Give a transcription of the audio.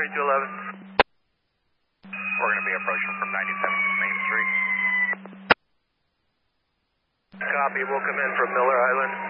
3211. We're going to be approaching from 97 Main Street. Copy, we'll come in from Miller Island.